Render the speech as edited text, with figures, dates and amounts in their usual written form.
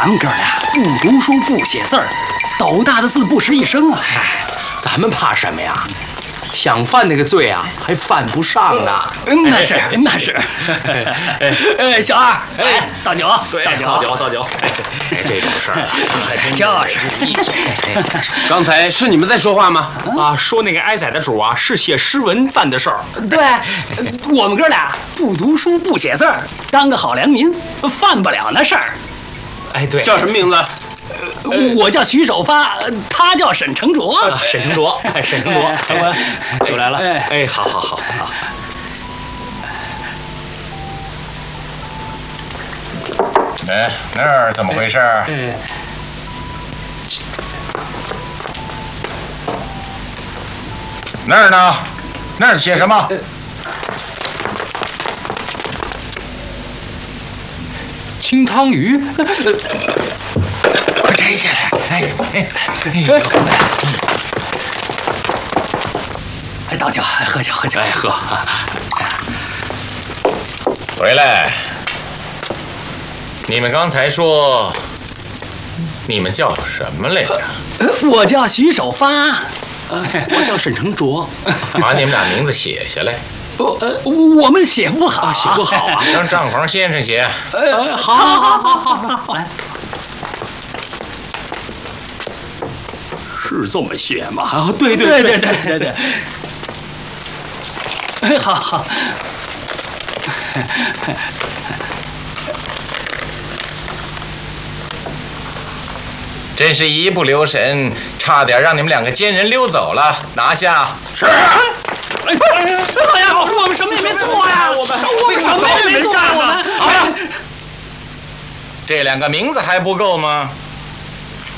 们哥俩不读书不写字儿，斗大的字不识一声啊！ 咱们怕什么呀？想犯那个罪啊，还犯不上呢。 那是那是。小二，倒酒， 倒酒。这种事儿还真就是。 刚才是你们在说话吗？ 啊，说那个挨宰的主啊，是写诗文犯的事儿。 对，我们哥俩不读书不写字儿，当个好良民，犯不了那事儿。 哎，对， 叫什么名字？ 我叫徐守发，他叫沈成卓。 沈成卓，长官又来了。哎，好。 哎，那儿怎么回事？那儿呢？那儿写什么？ 清汤鱼。 快摘下来！ 倒酒，喝酒。 哎，喝。 回来。你们刚才说，你们叫什么来着？ 我叫徐守发， 我叫沈成卓。 把你们俩名字写下来。 我们写不好， 写不好啊。 让账房先生写。 好，来。 是这么写吗？啊，对。 好。 真是一不留神，差点让你们两个奸人溜走了。拿下！ 是。哎呀，我们什么也没做呀！我们什么也没做呀！我们。 这两个名字还不够吗？